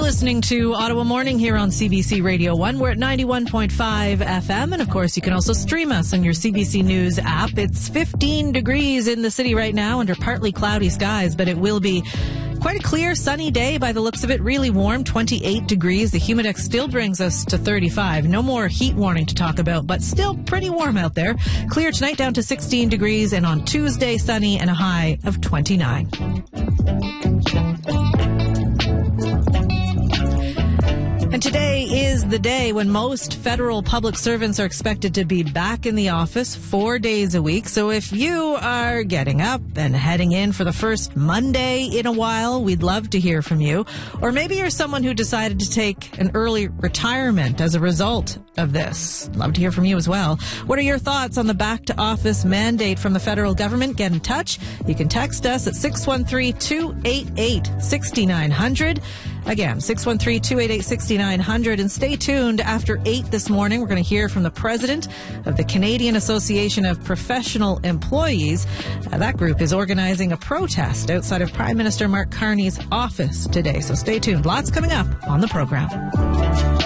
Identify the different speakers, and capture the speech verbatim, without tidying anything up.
Speaker 1: listening to Ottawa Morning here on C B C Radio one. We're at ninety-one point five F M, and of course you can also stream us on your C B C News app. It's fifteen degrees in the city right now under partly cloudy skies, but it will be quite a clear, sunny day by the looks of it. Really warm, twenty-eight degrees. The Humidex still brings us to thirty-five. No more heat warning to talk about, but still pretty warm out there. Clear tonight down to sixteen degrees, and on Tuesday, sunny and a high of twenty-nine. And today is the day when most federal public servants are expected to be back in the office four days a week. So if you are getting up and heading in for the first Monday in a while, we'd love to hear from you. Or maybe you're someone who decided to take an early retirement as a result of this. Love to hear from you as well. What are your thoughts on the back to office mandate from the federal government? Get in touch. You can text us at six one three, two eight eight, six nine zero zero. Again, six one three, two eight eight, six nine zero zero. And stay tuned. After eight this morning, we're going to hear from the president of the Canadian Association of Professional Employees. Uh, that group is organizing a protest outside of Prime Minister Mark Carney's office today. So stay tuned. Lots coming up on the program.